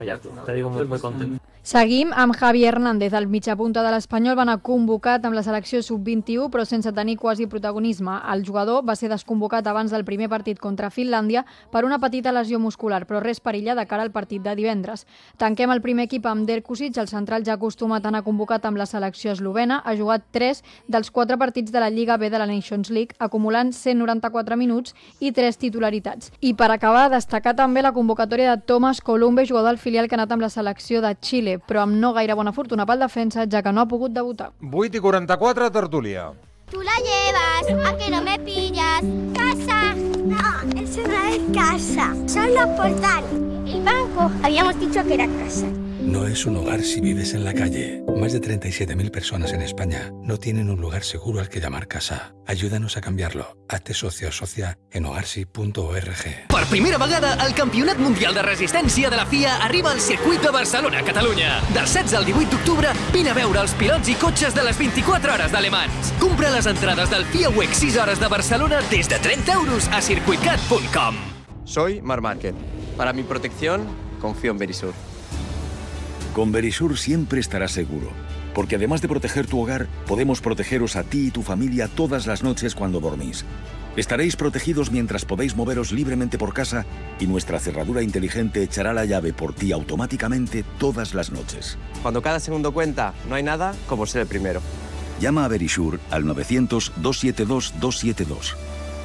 Te digo muy contento. Seguim amb Javi Hernández, el mitjapunta de l'Espanyol, va anar convocat amb la selecció sub-21 però sense tenir quasi protagonisme. El jugador va ser desconvocat abans del primer partit contra Finlàndia per una petita lesió muscular, però res perilla de cara al partit de divendres. Tanquem el primer equip amb Derkusic, el central ja acostumat a anar convocat amb la selecció eslovena, ha jugat 3 dels 4 partits de la Lliga B de la Nations League, acumulant 194 minuts i 3 titularitats. I per acabar, destacar també la convocatòria de Thomas Columbe, jugador del filial que ha anat amb la selecció de Xile, però amb no gaire bona fortuna pel defensa, ja que no ha pogut debutar. 8:44, tertúlia. Tú la llevas, a que no me pillas. Casa. No, eso no es casa. Son los portales. El banco, habíamos dicho que era casa. No es un hogar si vives en la calle. Más de 37.000 personas en España no tienen un lugar seguro al que llamar casa. Ayúdanos a canviar-lo. Hazte socio o socia en hogarsi.org. Per primera vegada, el Campionat Mundial de Resistència de la FIA arriba al circuit de Barcelona, Catalunya. Del 16 al 18 d'octubre, vine a veure els pilots i cotxes de les 24 hores de Le Mans. Compra les entrades del FIA WEC 6 hores de Barcelona des de 30 euros a circuitcat.com. Soy Marc Márquez. Para mi protección, confío en Verisur. Con Verisur siempre estarás seguro, porque además de proteger tu hogar, podemos protegeros a ti y tu familia todas las noches cuando dormís. Estaréis protegidos mientras podéis moveros libremente por casa y nuestra cerradura inteligente echará la llave por ti automáticamente todas las noches. Cuando cada segundo cuenta, no hay nada como ser el primero. Llama a Verisur al 900-272-272.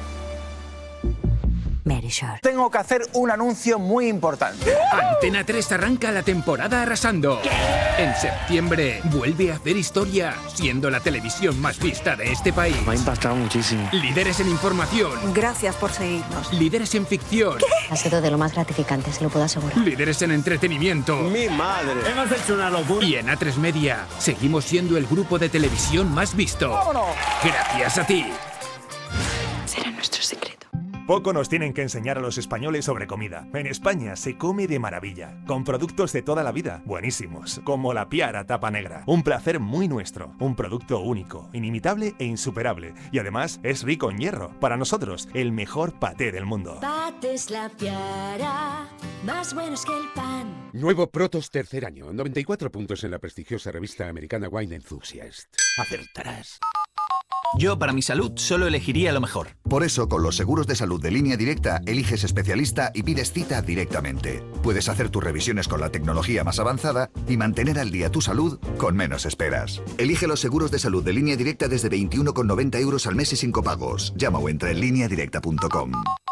Verisur. Tengo que hacer un anuncio muy importante. Antena 3 arranca la temporada arrasando. ¿Qué? En septiembre vuelve a hacer historia, siendo la televisión más vista de este país. Me ha impactado muchísimo. Líderes en información. Gracias por seguirnos. Líderes en ficción. ¿Qué? Ha sido de lo más gratificante, se lo puedo asegurar. Líderes en entretenimiento. ¡Mi madre! Hemos hecho una locura. Y en A3 Media seguimos siendo el grupo de televisión más visto. ¡Vámonos! Gracias a ti. Será nuestro secreto. Poco nos tienen que enseñar a los españoles sobre comida. En España se come de maravilla, con productos de toda la vida, buenísimos, como la Piara tapa negra. Un placer muy nuestro, un producto único, inimitable e insuperable. Y además es rico en hierro. Para nosotros, el mejor paté del mundo. Patés La Piara, más buenos que el pan. Nuevo Protos tercer año, 94 puntos en la prestigiosa revista americana Wine Enthusiast. Acertarás. Yo, para mi salud, solo elegiría lo mejor. Por eso, con los seguros de salud de Línea Directa, eliges especialista y pides cita directamente. Puedes hacer tus revisiones con la tecnología más avanzada y mantener al día tu salud con menos esperas. Elige los seguros de salud de Línea Directa desde 21,90 euros al mes y sin copagos. Llama o entra en lineadirecta.com.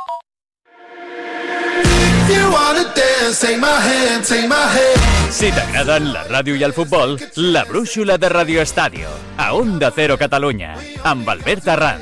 Si t'agraden la ràdio i el futbol, la brúixola de Radio Estadio, a Onda Cero Catalunya, amb Albert Arranz.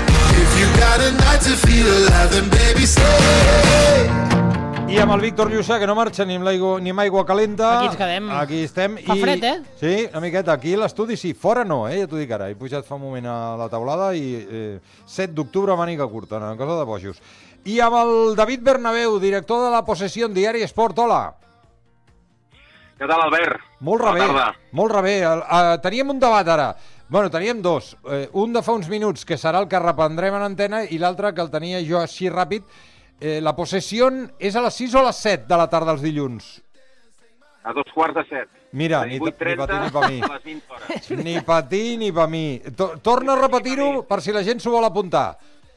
I amb el Víctor Lluçà, que no marxa ni amb aigua calenta. Aquí ens quedem. Aquí estem. Fa fred, eh? Sí, una miqueta. Aquí a l'estudi sí, fora no, ja t'ho dic ara. He pujat fa un moment a la taulada i 7 d'octubre màniga curta, una cosa de bojos. I amb el David Bernabéu, director de La Possessió en Diari Esport. Hola. Què tal, Albert? Molt rebé, molt rebé. Teníem un debat ara. Bueno, teníem dos. Un de fa uns minuts, que serà el que reprendrem en antena, i l'altre, que el tenia jo així ràpid. La Possessió és a les 6 o a les 7 de la tarda els dilluns? A 2:45. Mira, ni pa ti ni pa mi. Ni pa ti ni pa mi. Torna a repetir-ho per si la gent s'ho vol apuntar.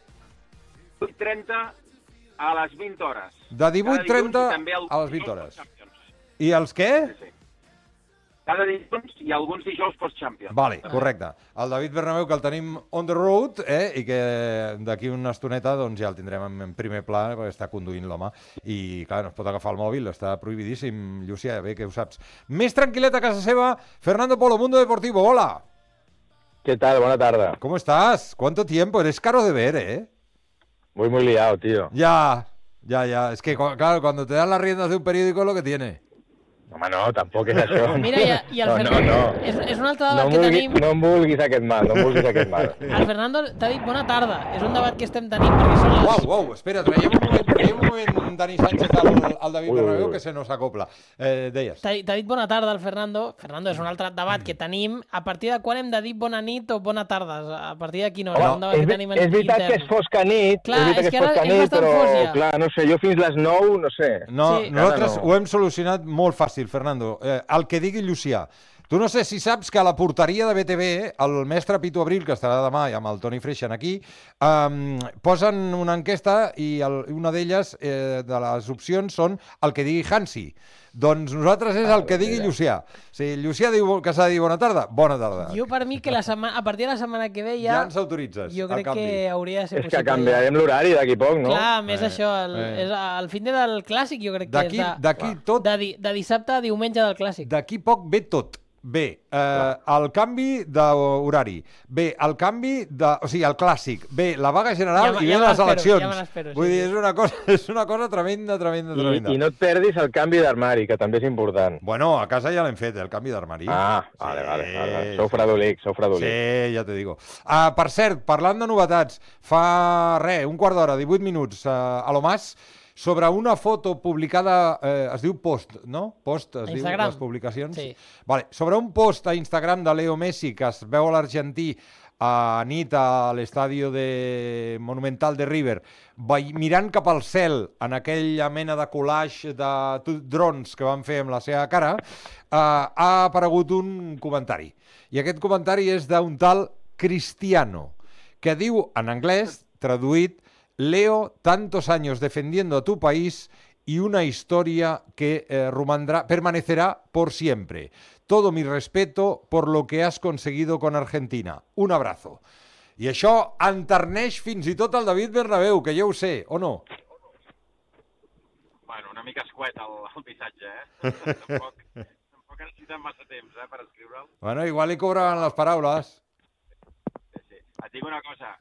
18:30 a les 20 hores. De 18:30 a les 20 hores. I els què? Sí. Cada dilluns i alguns dijous post-Champions. Vale, correcte. El David Bernabéu, que el tenim on the road, i que d'aquí una estoneta doncs, ja el tindrem en primer pla, perquè està conduint l'home. I, clar, no es pot agafar el mòbil, està prohibidíssim, Llucia, bé que ho saps. Més tranquil·let a casa seva, Fernando Polo, Mundo Deportivo, hola. ¿Qué tal? Buena tarde. ¿Cómo estás? ¿Cuánto tiempo? Eres caro de ver, ¿eh? Muy liado, tío. Ya. Es que, claro, cuando te dan las riendas de un periódico es lo que tiene. No, tampoc és això. Mira, i el Fernando... És un altre debat que tenim... No em vulguis aquest mal, El Fernando t'ha dit bona tarda. És un debat que estem tenint perquè són les... Uau, espera, traiem un moment, perquè Calla un moment, Dani Sánchez, al David Bernabéu, que se nos acopla. Deies. T'ha dit bona tarda al Fernando. Fernando, és un altre debat que tenim. A partir de quan hem de dir bona nit o bona tarda? A partir de quina hora? És veritat que és fosca nit, però, clar, no sé, jo fins les 9, no sé. No, nosaltres ho hem solucionat molt fàcil, Fernando. El que digui Llucià. Tu no sé si saps que a la porteria de BTV, el mestre Pitu Abril, que estarà demà i amb el Toni Freixen aquí, posen una enquesta i una d'elles, de les opcions, són el que digui Hansi. Doncs nosaltres és el que digui Llucià. Si Llucià diu que s'ha de dir bona tarda, bona tarda. Jo per mi que a partir de la setmana que ve ja ens autoritzes. Jo crec que hauria de ser possible. És que canviarem l'horari d'aquí poc, no? Clar, més això, el fin del clàssic jo crec que és de dissabte a diumenge del clàssic. D'aquí poc ve tot. Bé, el canvi d'horari, bé, el canvi o sigui, el clàssic, bé, la vaga general i bé les eleccions. Vull dir, és una cosa tremenda. I no et perdis el canvi d'armari, que també és important. Bueno, a casa ja l'hem fet, el canvi d'armari. Vale. Sou fredolics. Sí, ja te digo. Per cert, parlant de novetats, fa un quart d'hora, 18 minuts, a l'Omàs, sobre una foto publicada, es diu post, no? Post, es diu les publicacions. Sí. Vale. Sobre un post a Instagram de Leo Messi que es veu a l'argentí a nit a l'estadi Monumental de River, mirant cap al cel en aquella mena de collage de drons que van fer amb la seva cara, ha aparegut un comentari. I aquest comentari és d'un tal Cristiano, que diu en anglès, traduït, Leo, tantos años defendiendo a tu país y una historia que permanecerá por siempre. Todo mi respeto por lo que has conseguido con Argentina. Un abrazo. I això enterneix fins i tot el David Bernabéu, que ja ho sé, o no? Bueno, una mica escuet el missatge, Tampoc necessitem massa temps, per escriure'l. Bueno, igual li cobraven les paraules. Sí. Et dic una cosa,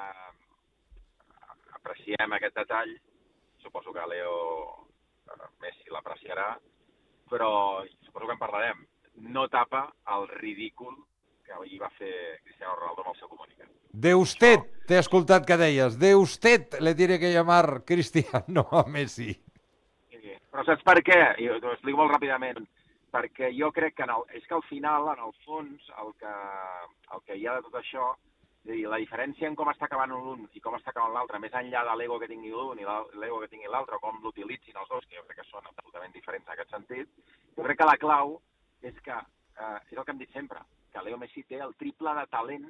apreciem aquest detall, suposo que Leo Messi l'apreciarà, però suposo que en parlarem. No tapa el ridícul que ahir va fer Cristiano Ronaldo amb el seu comunicat. De usted, t'he escoltat que deies, de usted le tiene que llamar Cristiano a Messi. Sí, però saps per què? I t'ho explico molt ràpidament. Perquè jo crec que és que al final, en el fons, el que hi ha de tot això, és a dir, la diferència en com està acabant l'un i com està acabant l'altre, més enllà de l'ego que tingui l'un i l'ego que tingui l'altre, o com l'utilitzin els dos, que jo crec que són absolutament diferents en aquest sentit, jo crec que la clau és que, és el que hem dit sempre, que Leo Messi té el triple de talent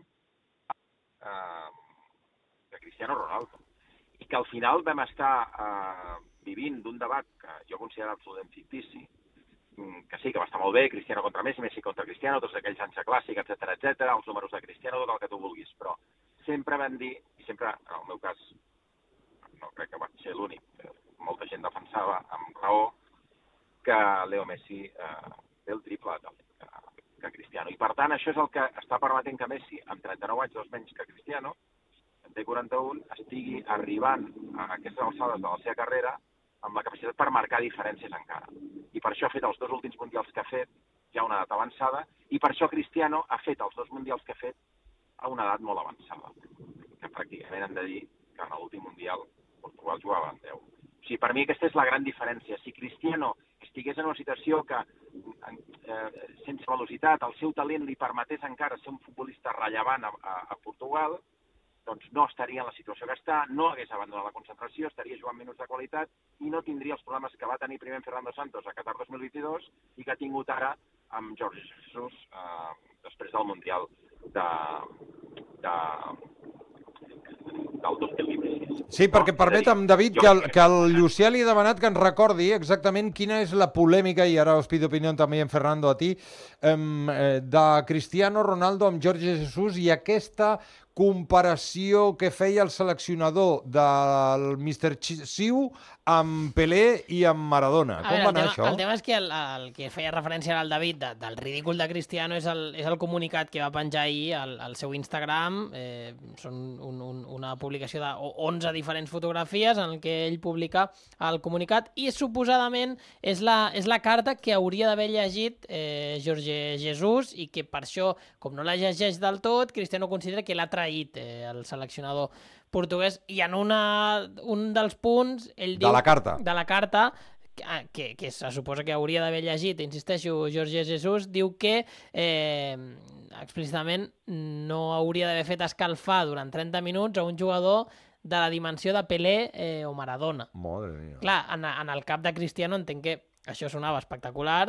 de Cristiano Ronaldo. I que al final vam estar vivint d'un debat que jo considero absolutament fictici, que sí, que va estar molt bé, Cristiano contra Messi, Messi contra Cristiano, tots aquells anys de clàssic, etc, els números de Cristiano, tot el que tu vulguis, però sempre vam dir, i sempre, en el meu cas, no crec que vaig ser l'únic, molta gent defensava amb raó, que Leo Messi té el triple de talent que Cristiano. I per tant, això és el que està permetent que Messi, amb 39 anys, dos menys que Cristiano, en té 41, estigui arribant a aquestes alçades de la seva carrera amb la capacitat per marcar diferències encara. I per això ha fet els dos últims mundials que ha fet ja a una edat avançada, i per això Cristiano ha fet els dos mundials que ha fet a una edat molt avançada, que pràcticament hem de dir que en l'últim mundial Portugal jugava en 10. O sigui, per mi aquesta és la gran diferència. Si Cristiano estigués en una situació que, sense velocitat, el seu talent li permetés encara ser un futbolista rellevant a Portugal, doncs no estaria en la situació que està, no hagués abandonat la concentració, estaria jugant minuts de qualitat i no tindria els problemes que va tenir primer en Fernando Santos a Qatar 2022 i que ha tingut ara amb Jorge Jesus després del Mundial del 2026. Sí, perquè permetem, David, que el Llucià li ha demanat que ens recordi exactament quina és la polèmica, i ara us pido opinió també en Fernando a ti, de Cristiano Ronaldo amb Jorge Jesus i aquesta comparació que feia el seleccionador del Mr. Siu amb Pelé i amb Maradona. Com va anar això? El tema és que el que feia referència al David del ridícul de Cristiano és el comunicat que va penjar ahir al seu Instagram. Són una publicació de 11 diferents fotografies en què ell publica el comunicat i suposadament és la carta que hauria d'haver llegit Jorge Jesus i que per això, com no la llegeix del tot, Cristiano considera que l'ha agraït el seleccionador portuguès, i en un dels punts ell diu... De la carta. De la carta, que se suposa que hauria d'haver llegit, insisteixo, Jorge Jesus, diu que explícitament no hauria d'haver fet escalfar durant 30 minuts a un jugador de la dimensió de Pelé o Maradona. Madre mía. Clar, en el cap de Cristiano entenc que això sonava espectacular,